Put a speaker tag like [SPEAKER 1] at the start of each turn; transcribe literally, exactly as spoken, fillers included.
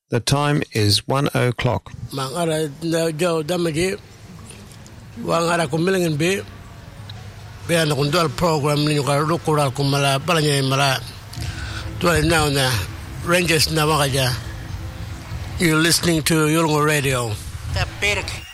[SPEAKER 1] The time is one o'clock.
[SPEAKER 2] Mangara jo damaji wangara kumilingin be be an kundal program ni ka rukura kumala balanya mala to now na Rangers na makaja. You're listening to Yolngu Radio.